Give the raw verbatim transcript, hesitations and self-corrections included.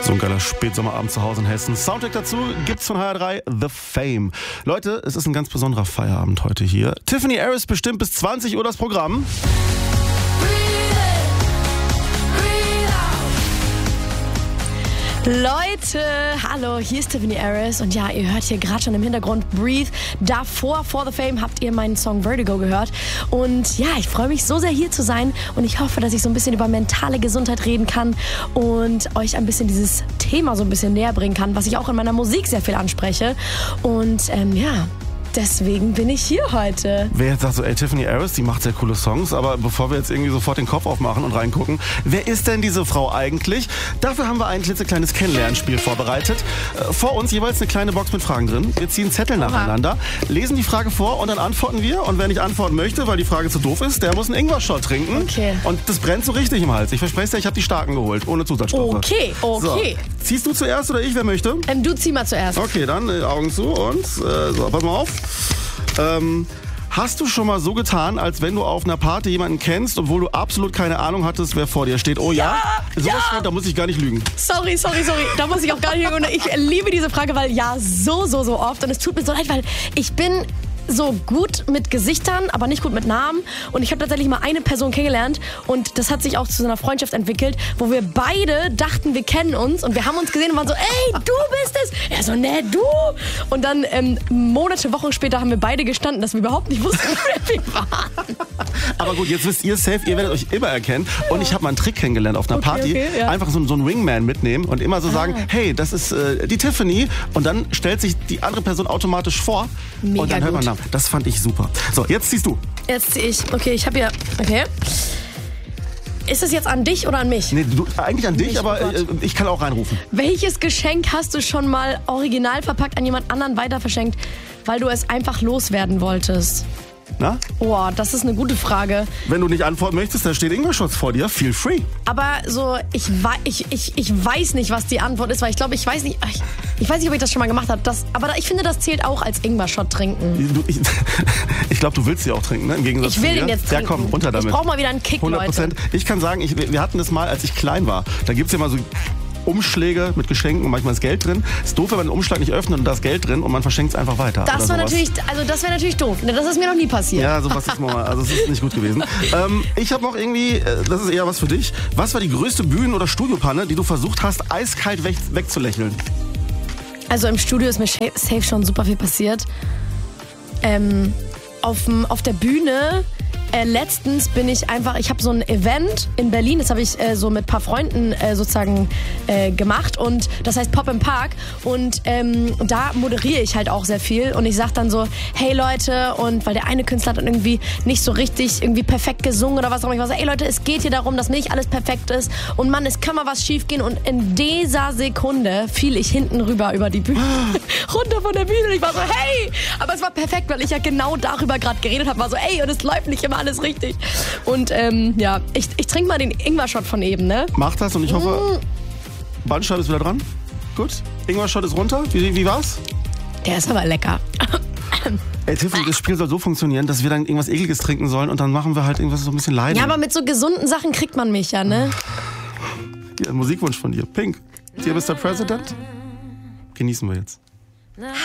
So ein geiler Spätsommerabend zu Hause in Hessen. Soundtrack dazu gibt's von H R drei, The Fame. Leute, es ist ein ganz besonderer Feierabend heute hier. Tiffany Harris bestimmt bis zwanzig Uhr das Programm. Leute, hallo, hier ist Tiffany Harris und ja, ihr hört hier gerade schon im Hintergrund Breathe. Davor, vor The Fame, habt ihr meinen Song Vertigo gehört und ja, ich freue mich so sehr hier zu sein und ich hoffe, dass ich so ein bisschen über mentale Gesundheit reden kann und euch ein bisschen dieses Thema so ein bisschen näher bringen kann, was ich auch in meiner Musik sehr viel anspreche und ähm, ja, deswegen bin ich hier heute. Wer jetzt sagt so, ey, Tiffany Harris, die macht sehr coole Songs, aber bevor wir jetzt irgendwie sofort den Kopf aufmachen und reingucken, wer ist denn diese Frau eigentlich? Dafür haben wir ein klitzekleines Kennenlernspiel vorbereitet. Äh, vor uns jeweils eine kleine Box mit Fragen drin. Wir ziehen Zettel nacheinander, lesen die Frage vor und dann antworten wir. Und wer nicht antworten möchte, weil die Frage zu doof ist, der muss einen Ingwer-Shot trinken. Okay. Und das brennt so richtig im Hals. Ich verspreche dir, ich habe die starken geholt, ohne Zusatzstoffe. Okay, okay. So. Ziehst du zuerst oder ich, wer möchte? Ähm, du zieh mal zuerst. Okay, dann äh, Augen zu und äh, so, pass mal auf. Ähm, hast du schon mal so getan, als wenn du auf einer Party jemanden kennst, obwohl du absolut keine Ahnung hattest, wer vor dir steht? Oh ja? Ja, So ja. was, da muss ich gar nicht lügen. Sorry, sorry, sorry. Da muss ich auch gar nicht lügen. Und ich liebe diese Frage, weil ja, so, so, so oft. Und es tut mir so leid, weil ich bin so gut mit Gesichtern, aber nicht gut mit Namen. Und ich habe tatsächlich mal eine Person kennengelernt und das hat sich auch zu so einer Freundschaft entwickelt, wo wir beide dachten, wir kennen uns und wir haben uns gesehen und waren so, ey, du bist es. Er so, ne, du. Und dann ähm, Monate, Wochen später haben wir beide gestanden, dass wir überhaupt nicht wussten, wer wir waren. Aber gut, jetzt wisst ihr safe, ihr werdet euch immer erkennen. Und ich habe mal einen Trick kennengelernt auf einer Okay, Party. okay, ja. Einfach so, so einen Wingman mitnehmen und immer so Ah. sagen, hey, das ist äh, die Tiffany. Und dann stellt sich die andere Person automatisch vor. Mega und dann hört man gut. Namen. Das fand ich super. So, jetzt ziehst du. Jetzt zieh ich. Okay, ich habe hier. Okay. Ist es jetzt an dich oder an mich? Nee, du, eigentlich an dich, Mich, aber oh Gott. äh, ich kann auch reinrufen. Welches Geschenk hast du schon mal original verpackt an jemand anderen weiter verschenkt, weil du es einfach loswerden wolltest? Na? Oh, das ist eine gute Frage. Wenn du nicht antworten möchtest, da steht Ingwer-Shots vor dir. Feel free. Aber so, ich, wei- ich, ich, ich weiß nicht, was die Antwort ist, weil ich glaube, ich weiß nicht, ich, ich weiß nicht, ob ich das schon mal gemacht habe. Das, aber da, ich finde, das zählt auch als Ingwer-Shot trinken. Du, ich ich glaube, du willst sie auch trinken, ne? Im Gegensatz Ich will zu mir. den jetzt trinken. Ja, komm, runter damit. Ich brauche mal wieder einen Kick, hundert Prozent. Leute. Ich kann sagen, ich, wir hatten das mal, als ich klein war. Da gibt's ja mal so Umschläge mit Geschenken und manchmal ist Geld drin. Ist doof, wenn man den Umschlag nicht öffnet und da ist Geld drin und man verschenkt es einfach weiter. Das oder war sowas. natürlich, also das wäre natürlich doof. Das ist mir noch nie passiert. Ja, sowas ist mal, also es ist nicht gut gewesen. ähm, ich habe noch irgendwie, äh, das ist eher was für dich. Was war die größte Bühnen- oder Studiopanne, die du versucht hast, eiskalt weg, wegzulächeln? Also im Studio ist mir scha- safe schon super viel passiert. Ähm, aufm, auf der Bühne äh, letztens bin ich einfach, ich habe so ein Event in Berlin, das habe ich äh, so mit ein paar Freunden äh, sozusagen äh, gemacht und das heißt Pop im Park und ähm, da moderiere ich halt auch sehr viel und ich sag dann so, hey Leute, und weil der eine Künstler hat dann irgendwie nicht so richtig irgendwie perfekt gesungen oder was auch immer, ich war so, ey Leute, es geht hier darum, dass nicht alles perfekt ist und Mann, es kann mal was schief gehen und in dieser Sekunde fiel ich hinten rüber über die Bühne, runter von der Bühne und ich war so, hey, aber es war perfekt, weil ich ja genau darüber gerade geredet habe, war so, ey, und es läuft nicht immer alles richtig. Und ähm, ja, ich, ich trinke mal den Ingwer-Shot von eben, ne? Mach das und ich hoffe, Bandscheibe ist wieder dran. Gut, Ingwer-Shot ist runter. Wie, wie war's? Der ist aber lecker. Ey, Tiffany, das Spiel soll so funktionieren, dass wir dann irgendwas Ekliges trinken sollen und dann machen wir halt irgendwas so ein bisschen Leiden. Ja, aber mit so gesunden Sachen kriegt man mich ja, ne? Hier, ein Musikwunsch von dir. Pink. Dear Mister President. Genießen wir jetzt.